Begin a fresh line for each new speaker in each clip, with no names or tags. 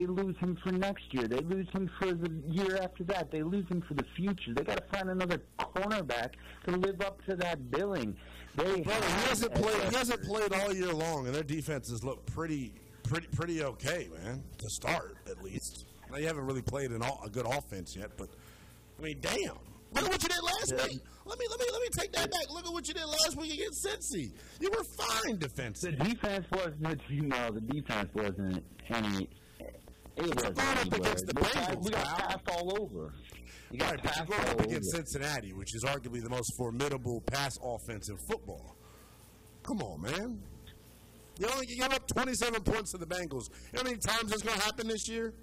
lose him for next year. They lose him for the year after that. They lose him for the future. They got to find another cornerback to live up to that billing.
He hasn't played all year long, and their defenses look pretty okay, man. To start, at least. Now, you haven't really played a good offense yet, but I mean, damn. Look at what you did last week. Let me take that back. Look at what you did last week against Cincy. You were fine defensively.
The defense wasn't any. It wasn't
up against the Bengals.
We got passed all over.
You got passed all over against Cincinnati, which is arguably the most formidable pass offense in football. Come on, man. You gave up 27 points to the Bengals. You know how many times that's going to happen this year?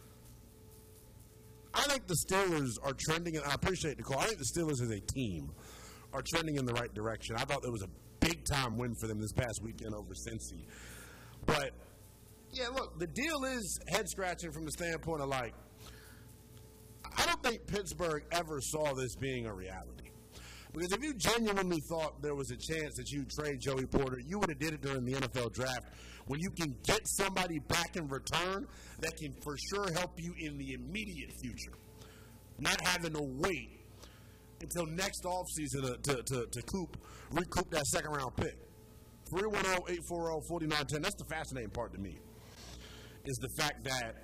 I think the Steelers are trending, and I appreciate the call. I think the Steelers as a team are trending in the right direction. I thought there was a big-time win for them this past weekend over Cincy. But, yeah, look, the deal is head-scratching from the standpoint of, like, I don't think Pittsburgh ever saw this being a reality. Because if you genuinely thought there was a chance that you'd trade Joey Porter, you would have did it during the NFL draft when you can get somebody back in return that can for sure help you in the immediate future. Not having to wait until next offseason to recoup that second-round pick. 310-840-4910. That's the fascinating part to me, is the fact that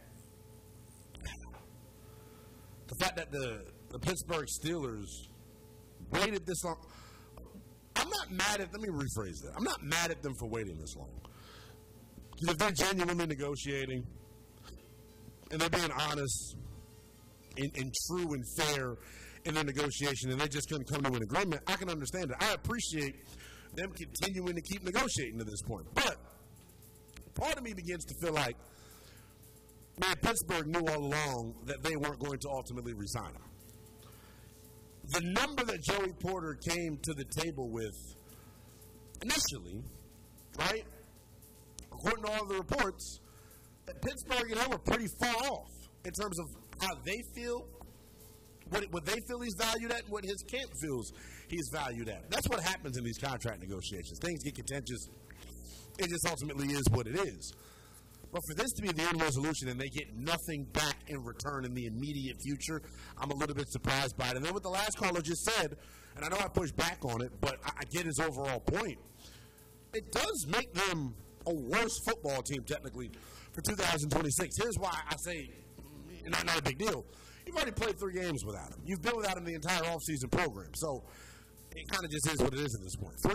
the Pittsburgh Steelers waited this long. I'm not mad at, let me rephrase that. I'm not mad at them for waiting this long. Because if they're genuinely negotiating and they're being honest and true and fair in their negotiation and they just couldn't come to an agreement, I can understand it. I appreciate them continuing to keep negotiating to this point. But part of me begins to feel like, man, Pittsburgh knew all along that they weren't going to ultimately resign him. The number that Joey Porter came to the table with initially, right, according to all the reports, that Pittsburgh and him were pretty far off in terms of how they feel, what they feel he's valued at, and what his camp feels he's valued at. That's what happens in these contract negotiations. Things get contentious. It just ultimately is what it is. But for this to be the end resolution and they get nothing back in return in the immediate future, I'm a little bit surprised by it. And then what the last caller just said, and I know I pushed back on it, but I get his overall point. It does make them a worse football team, technically, for 2026. Here's why I say not a big deal. You've already played 3 games without him. You've been without him the entire offseason program. So it kind of just is what it is at this point.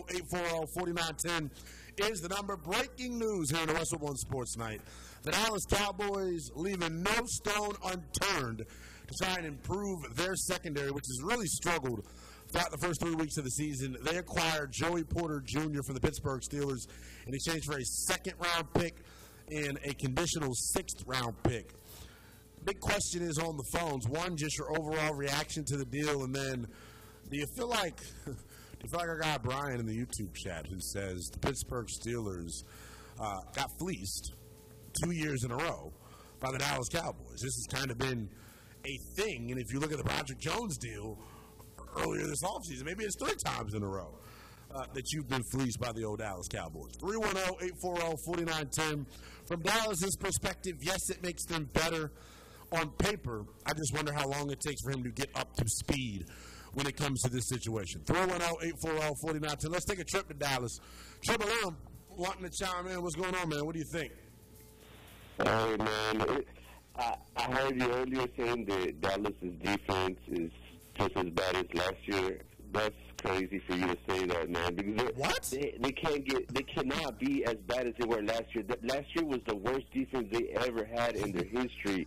310-840-4910 is the number. Breaking news here in the Westwood One Sports Night. The Dallas Cowboys leaving no stone unturned to try and improve their secondary, which has really struggled throughout the first 3 weeks of the season. They acquired Joey Porter Jr. from the Pittsburgh Steelers in exchange for a second-round pick and a conditional 6th-round pick. Big question is on the phones. One, just your overall reaction to the deal, and then do you feel like our guy Brian in the YouTube chat who says the Pittsburgh Steelers got fleeced 2 years in a row by the Dallas Cowboys? This has kind of been a thing, and if you look at the Patrick Jones deal earlier this offseason, maybe it's 3 times in a row that you've been fleeced by the old Dallas Cowboys. 310-840-4910. From Dallas's perspective, yes, it makes them better on paper. I just wonder how long it takes for him to get up to speed when it comes to this situation. 310-840-4910. Let's take a trip to Dallas. Triple M wanting to chime in. What's going on, man? What do you think?
Hey, man. I heard you earlier saying that Dallas's defense is just as bad as last year. That's crazy for you to say that, man. Because
what?
They cannot be as bad as they were last year. Last year was the worst defense they ever had in their history.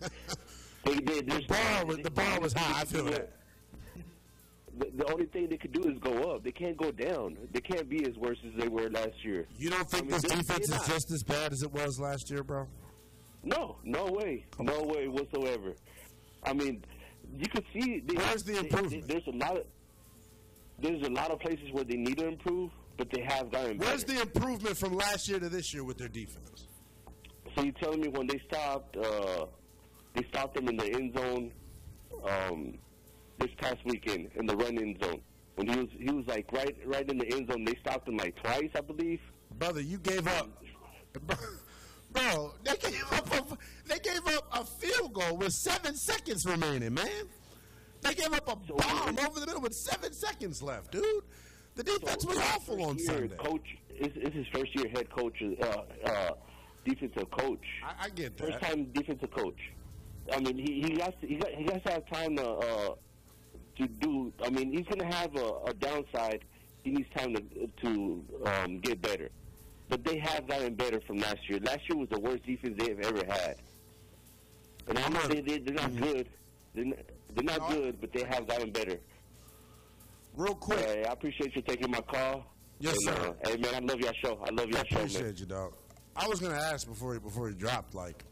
The bar was high. I feel that.
The only thing they could do is go up. They can't go down. They can't be as worse as they were last year.
You don't think this defense is just as bad as it was last year, bro?
No way. No way whatsoever. I mean, you can see.
Where's the improvement?
There's a lot of places where they need to improve, but they have gotten better.
Where's the improvement from last year to this year with their defense?
So you're telling me when they stopped them in the end zone this past weekend in the run end zone when he was like right in the end zone. They stopped him like twice, I believe.
Brother, you gave up. Bro, they gave up a field goal with 7 seconds remaining, man. They gave up a bomb over the middle with 7 seconds left, dude. The defense was awful on Sunday.
Coach, it's his first year head coach, defensive coach.
I get that.
First time defensive coach. I mean, he has to have time to do. I mean, he's going to have a downside. He needs time to get better. But they have gotten better from last year. Last year was the worst defense they've ever had. And I'm not saying they're not good. They're not good, but they have gotten better.
Real quick.
I appreciate you taking my call.
Yes, sir.
Hey, man, I love your show. I love your show, man.
Appreciate you, dog. I was going to ask before he dropped, like,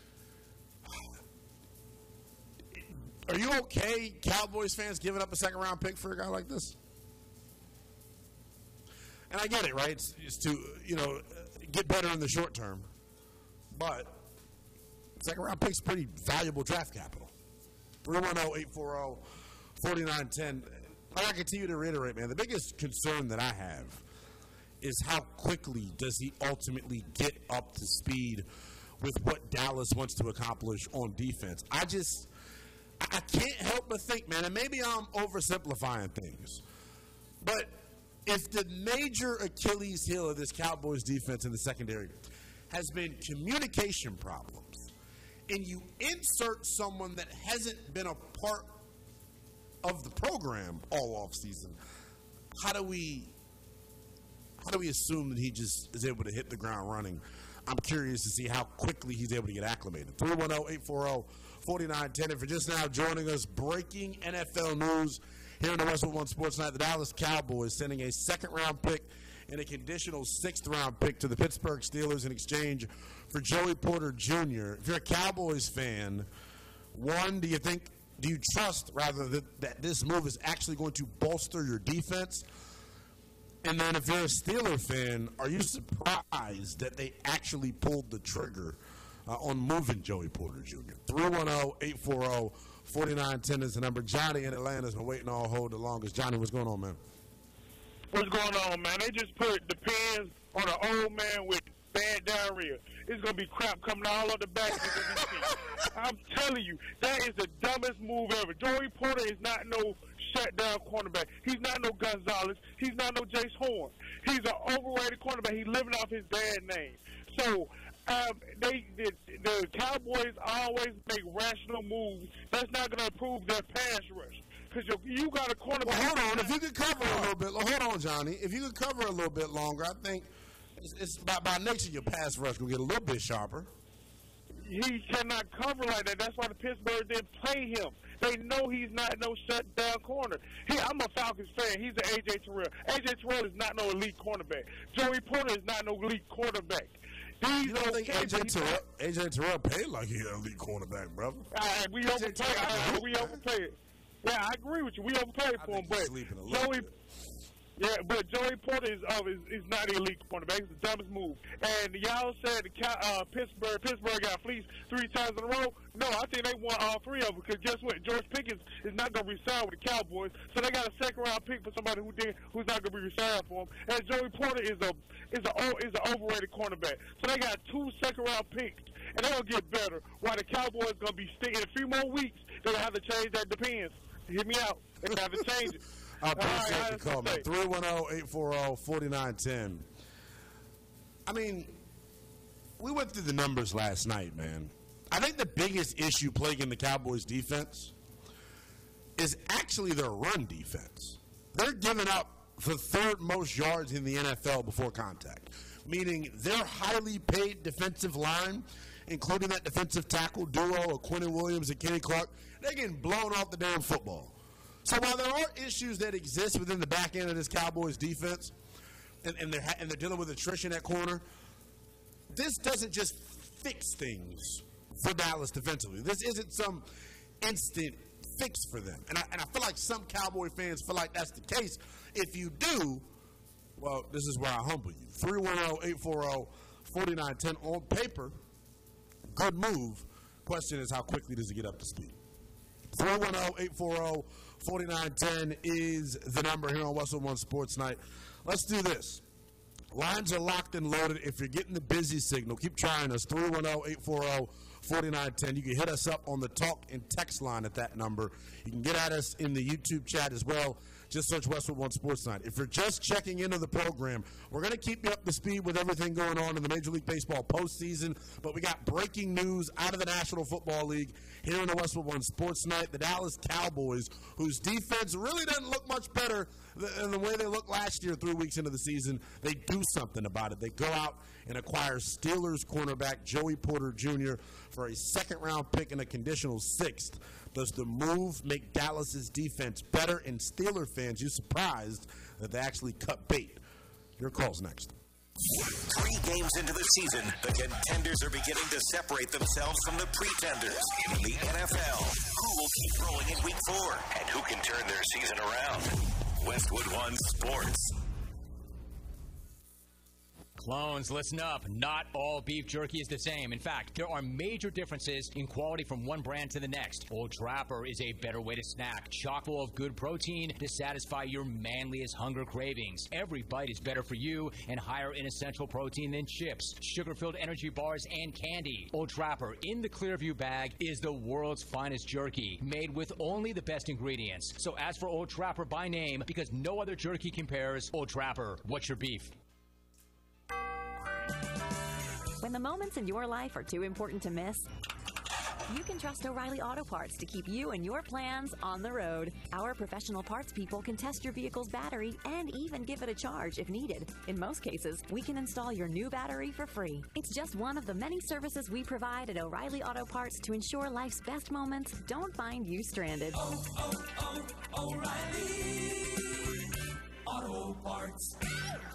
are you okay, Cowboys fans, giving up a second-round pick for a guy like this? And I get it, right? It's to, get better in the short term. But second-round pick's pretty valuable draft capital. 310-840-4910. Like I continue to reiterate, man, the biggest concern that I have is how quickly does he ultimately get up to speed with what Dallas wants to accomplish on defense. I can't help but think, man, and maybe I'm oversimplifying things, but if the major Achilles heel of this Cowboys defense in the secondary has been communication problems, and you insert someone that hasn't been a part of the program all offseason, how do we assume that he just is able to hit the ground running? I'm curious to see how quickly he's able to get acclimated. 310-840-4910. And for just now joining us, breaking NFL news here in the Westwood One Sports Night. The Dallas Cowboys sending a second-round pick and a conditional sixth-round pick to the Pittsburgh Steelers in exchange for Joey Porter Jr. If you're a Cowboys fan, one, do you trust, rather, that this move is actually going to bolster your defense? And then if you're a Steeler fan, are you surprised that they actually pulled the trigger on moving Joey Porter Jr.? 310-840-4910 is the number. Johnny in Atlanta has been waiting all hold the longest. Johnny, what's going on, man?
What's going on, man? They just put the pins on an old man with bad diarrhea. It's going to be crap coming all up the back of the seat. I'm telling you, that is the dumbest move ever. Joey Porter is not no shutdown cornerback. He's not no Gonzalez. He's not no Jace Horn. He's an overrated cornerback. He's living off his bad name. So the Cowboys always make rational moves. That's not going to improve their pass rush. Because you got a cornerback.
Well, hold on. If you could cover a little bit, hold on, Johnny. If you could cover a little bit longer, I think it's by nature your pass rush will get a little bit sharper.
He cannot cover like that. That's why the Pittsburgh didn't play him. They know he's not no shutdown corner. I'm a Falcons fan. He's an A.J. Terrell. A.J. Terrell is not no elite cornerback. Joey Porter is not no elite quarterback.
You don't think A.J. Terrell paid like he's an elite cornerback, brother?
We overpay it. Yeah, I agree with you. We overpaid for him, but Joey Porter is not an elite cornerback. It's the dumbest move. And y'all said Pittsburgh got fleeced 3 times in a row. No, I think they won all 3 of them because guess what? George Pickens is not going to resign with the Cowboys, so they got a second-round pick for somebody who's not going to be resigned for him. And Joey Porter is an overrated cornerback. So they got 2 second-round picks, and they're going to get better. While the Cowboys going to be sticking in a few more weeks, they're going to have to change that. Depends. Hear me out. They're going to have to change it.
I appreciate the call, man. 310-840-4910. I mean, we went through the numbers last night, man. I think the biggest issue plaguing the Cowboys' defense is actually their run defense. They're giving up the 3rd most yards in the NFL before contact, meaning their highly paid defensive line, including that defensive tackle duo of Quentin Williams and Kenny Clark, they're getting blown off the damn football. So while there are issues that exist within the back end of this Cowboys defense, and they're dealing with attrition at corner, this doesn't just fix things for Dallas defensively. This isn't some instant fix for them. And I feel like some Cowboy fans feel like that's the case. If you do, well, this is where I humble you. 310-840-4910 on paper, good move. Question is, how quickly does it get up to speed? 310-840-4910 is the number here on Westwood One Sports Night. Let's do this. Lines are locked and loaded. If you're getting the busy signal, keep trying us. 310-840-4910. You can hit us up on the talk and text line at that number. You can get at us in the YouTube chat as well. Just search Westwood One Sports Night. If you're just checking into the program, we're going to keep you up to speed with everything going on in the Major League Baseball postseason. But we got breaking news out of the National Football League here in the Westwood One Sports Night. The Dallas Cowboys, whose defense really doesn't look much better than the way they looked last year 3 weeks into the season, they do something about it. They go out and acquire Steelers cornerback Joey Porter Jr. for a second-round pick and a conditional sixth. Does the move make Dallas's defense better? And Steeler fans, you surprised that they actually cut bait? Your call's next.
3 games into the season, the contenders are beginning to separate themselves from the pretenders in the NFL. Who will keep rolling in week 4? And who can turn their season around? Westwood One Sports.
Clones, listen up. Not all beef jerky is the same. In fact, there are major differences in quality from one brand to the next. Old Trapper is a better way to snack, chock full of good protein to satisfy your manliest hunger cravings. Every bite is better for you and higher in essential protein than chips, sugar-filled energy bars, and candy. Old Trapper in the Clearview bag is the world's finest jerky, made with only the best ingredients. So ask for Old Trapper by name because no other jerky compares. Old Trapper, what's your beef?
When the moments in your life are too important to miss, you can trust O'Reilly Auto Parts to keep you and your plans on the road. Our professional parts people can test your vehicle's battery and even give it a charge if needed. In most cases, we can install your new battery for free. It's just one of the many services we provide at O'Reilly Auto Parts to ensure life's best moments don't find you stranded.
O'Reilly Auto Parts.